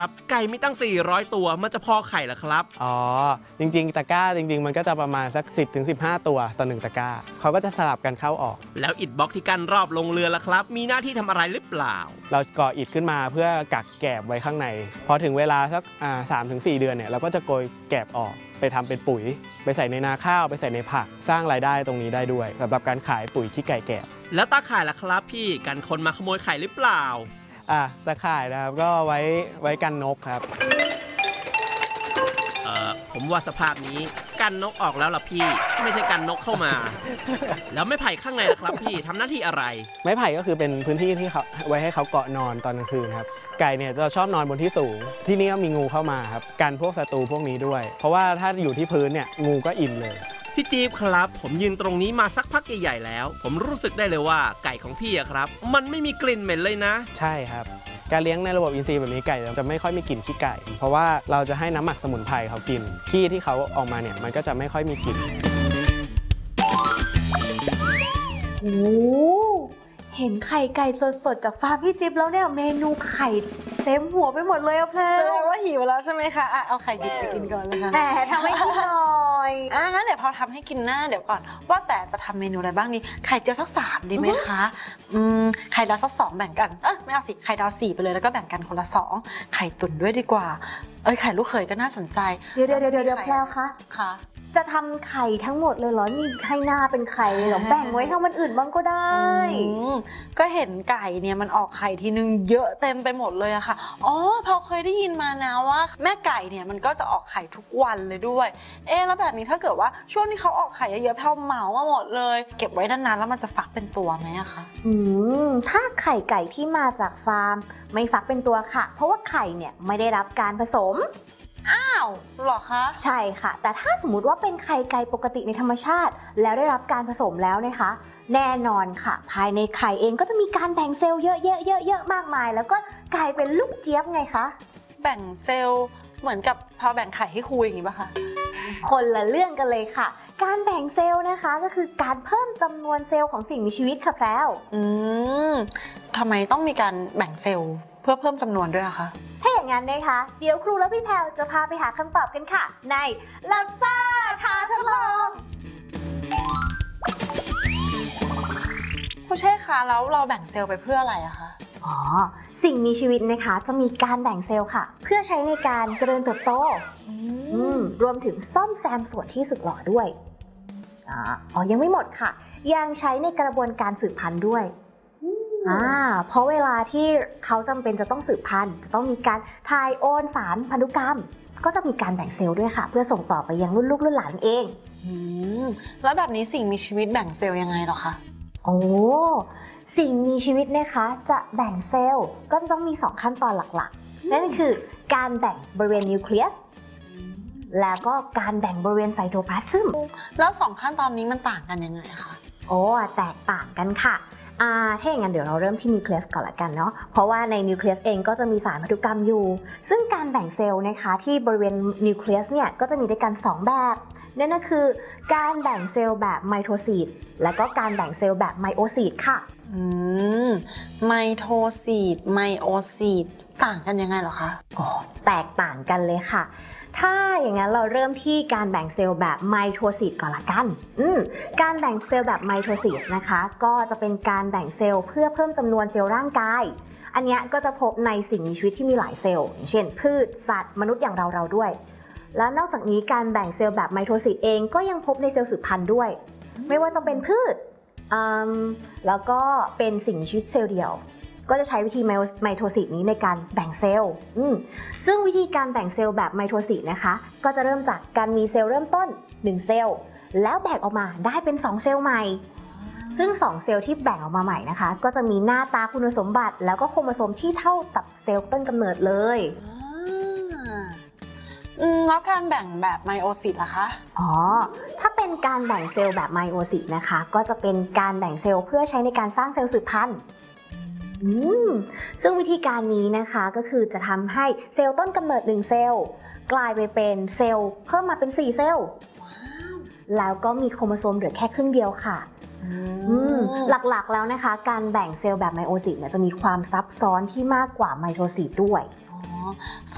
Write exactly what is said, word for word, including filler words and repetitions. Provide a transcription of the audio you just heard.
ครับไก่มีตั้งสี่ร้อยตัวมันจะพอไข่เหรอครับอ๋อจริงๆตะกร้าจริงๆมันก็จะประมาณสัก สิบถึงสิบห้า ตัวต่อหนึ่งตะกร้าเขาก็จะสลับกันเข้าออกแล้วอิฐบล็อกที่กั้นรอบลงเรือล่ะครับมีหน้าที่ทำอะไรหรือเปล่าเราก่ออิฐขึ้นมาเพื่อกักแกบไว้ข้างในพอถึงเวลาสักสามถึงสี่เดือนเนี่ยเราก็จะโกยแกบออกไปทำเป็นปุ๋ยไปใส่ในนาข้าวไปใส่ในผักสร้างรายได้ตรงนี้ได้ด้วยสำหรับการขายปุ๋ยขี้ไก่แกบแล้วตาข่ายล่ะครับพี่กันคนมาขโมยไข่หรือเปล่าอ่ะตะข่ายนะครับก็ไว้ไว้กันนกครับเอ่อผมว่าสภาพนี้กันนกออกแล้วล่ะพี่ไม่ใช่กันนกเข้ามา แล้วไม่ไผ่ข้างในล่ะครับพี่ทำหน้าที่อะไรไม้ไผ่ก็คือเป็นพื้นที่ที่เขาไว้ให้เขาเกาะนอนตอนกลางคืนครับไก่เนี่ยจะชอบนอนบนที่สูงที่นี่ก็มีงูเข้ามาครับกันพวกศัตรูพวกนี้ด้วยเพราะว่าถ้าอยู่ที่พื้นเนี่ยงูก็อิ่มเลยพี่จี๊บครับผมยืนตรงนี้มาสักพักใหญ่ๆแล้วผมรู้สึกได้เลยว่าไก่ของพี่อะครับมันไม่มีกลิ่นเหม็นเลยนะใช่ครับการเลี้ยงในระบบอินทรีย์แบบนี้ไก่จะไม่ค่อยมีกลิ่นขี้ไก่เพราะว่าเราจะให้น้ำหมักสมุนไพรเขากินขี้ที่เขาออกมาเนี่ยมันก็จะไม่ค่อยมีกลิ่นโอ้เห็นไข่ไก่สดๆจากฟาร์มพี่จิ๊บแล้วเนี่ยเมนูไข่เต็มหัวไปหมดเลยอะแพรแสดงว่าหิวแล้วใช่ไหมคะอ่ะเอาไข่ดิบไปกินก่อนเลยค่ะแหมทำให้กินหน่อยอ่ะงั้นเดี๋ยวพอทำให้กินหน้าเดี๋ยวก่อนว่าแต่จะทำเมนูอะไรบ้างนี่ไข่เจียวสักสามดีไหมคะอืมไข่ดาวสักสองแบ่งกันเออไม่เอาสิไข่ดาวสี่ไปเลยแล้วก็แบ่งกันคนละสองไข่ตุ๋นด้วยดีกว่าเอ้ยไข่ลูกเขยก็น่าสนใจเดี๋ยวเดี๋ยวเดี๋ยวแพรคะค่ะจะทำไข่ทั้งหมดเลยเหรอนี่ให้หน้าเป็นไข่เลยเหรอแบ่งไว้ทำมันอื่นบ้างก็ได้ก็เห็นไก่เนี่ยมันออกไข่ทีนึงเยอะเต็มไปหมดเลยอะค่ะอ๋อพอเคยได้ยินมานะว่าแม่ไก่เนี่ยมันก็จะออกไข่ทุกวันเลยด้วยเอ๊ะแล้วแบบนี้ถ้าเกิดว่าช่วงที่เขาออกไข่เยอะๆแพลเหมามาหมดเลยเก็บไว้นานๆแล้วมันจะฟักเป็นตัวไหมอะคะอืมถ้าไข่ไก่ที่มาจากฟาร์มไม่ฟักเป็นตัวค่ะเพราะว่าไข่เนี่ยไม่ได้รับการผสมอ้าวหรอคะใช่ค่ะแต่ถ้าสมมุติว่าเป็นไข่ไก่ปกติในธรรมชาติแล้วได้รับการผสมแล้วนะคะแน่นอนค่ะภายในไข่เองก็จะมีการแบ่งเซลล์เยอะๆเยอะๆมากมายแล้วก็กลายเป็นลูกเจี๊ยบไงคะแบ่งเซลล์เหมือนกับพอแบ่งไข่ให้ครูอย่างนี้ป่ะคะคนละเรื่องกันเลยค่ะการแบ่งเซลล์นะคะก็คือการเพิ่มจำนวนเซลล์ของสิ่งมีชีวิตค่ะแพรวอืมทำไมต้องมีการแบ่งเซลล์เพื่อเพิ่มจำนวนด้วยอะคะถ้าอย่างนั้นนะคะเดี๋ยวครูและพี่แพรวจะพาไปหาคำตอบกันค่ะในลับซ่าท้าทดลองผู้เช่คะแล้วเราแบ่งเซลล์ไปเพื่ออะไรอะคะอ๋อสิ่งมีชีวิตนะคะจะมีการแบ่งเซลล์ค่ะเพื่อใช้ในการเจริญเติบโตอืมรวมถึงซ่อมแซมส่วนที่สึกหรอด้วยอ๋อยังไม่หมดค่ะยังใช้ในกระบวนการสืบพันธุ์ด้วยอ่าเพราะเวลาที่เขาจำเป็นจะต้องสืบพันธุ์จะต้องมีการถ่ายโอนสารพันธุกรรมก็จะมีการแบ่งเซลล์ด้วยค่ะเพื่อส่งต่อไปยังรุ่นลูกรุ่นหลานเองอืมแล้วแบบนี้สิ่งมีชีวิตแบ่งเซลล์ยังไงหรอคะโอ้สิ่งมีชีวิตนะคะจะแบ่งเซลล์ก็ต้องมีสองขั้นตอนหลักๆนั่นคือการแบ่งบริเวณนิวเคลียสแล้วก็การแบ่งบริเวณไซโตพลาสมแล้วสองขั้นตอนนี้มันต่างกันยังไงคะโอ้แตกต่างกันค่ะอ่าถ้าอย่างนั้นเดี๋ยวเราเริ่มที่นิวเคลียสก่อนละกันเนาะเพราะว่าในนิวเคลียสเองก็จะมีสารพันธุกรรมอยู่ซึ่งการแบ่งเซลล์นะคะที่บริเวณนิวเคลียสเนี่ยก็จะมีด้วยกันสองแบบนั่นก็คือการแบ่งเซลล์แบบไมโทซิสและก็การแบ่งเซลล์แบบไมโอซิสค่ะอืมไมโทซิสไมโอซิสต่างกันยังไงเหรอคะอ๋อแตกต่างกันเลยค่ะถ้าอย่างนั้นเราเริ่มที่การแบ่งเซลล์แบบไมโทซิสก่อนละกันอืมการแบ่งเซลล์แบบไมโทซิสนะคะก็จะเป็นการแบ่งเซลล์เพื่อเพิ่มจำนวนเซลล์ร่างกายอันนี้ก็จะพบในสิ่งมีชีวิตที่มีหลายเซลล์อย่างเช่นพืชสัตว์มนุษย์อย่างเราเราด้วยและนอกจากนี้การแบ่งเซลล์แบบไมโทซิสเองก็ยังพบในเซลล์สืบพันธุ์ด้วยไม่ว่าจะเป็นพืชแล้วก็เป็นสิ่งมีชีวิตเซลล์เดียวก็จะใช้วิธีไมโทซิสนี้ในการแบ่งเซลล์ซึ่งวิธีการแบ่งเซลล์แบบไมโทซิสนะคะก็จะเริ่มจากการมีเซลล์เริ่มต้นหนึ่งเซลล์แล้วแบ่งออกมาได้เป็นสองเซลล์ใหม่ซึ่งสองเซลล์ที่แบ่งออกมาใหม่นะคะก็จะมีหน้าตาคุณสมบัติแล้วก็โครโมโซมที่เท่ากับเซลล์ต้นกำเนิดเลยแล้วการแบ่งแบบไมโอซิสล่ะคะอ๋อถ้าเป็นการแบ่งเซลล์แบบไมโอซิสนะคะก็จะเป็นการแบ่งเซลล์เพื่อใช้ในการสร้างเซลล์สืบพันธุ์ซึ่งวิธีการนี้นะคะก็คือจะทำให้เซลล์ต้นกำเนิดหนึ่งเซลล์กลายไปเป็นเซลล์เพิ่มมาเป็นสี่เซลล์แล้วก็มีโครโมโซมเหลือแค่ครึ่งเดียวค่ะหลักๆแล้วนะคะการแบ่งเซลล์แบบไมโอซิสเนี่ยจะมีความซับซ้อนที่มากกว่าไมโทซิสด้วย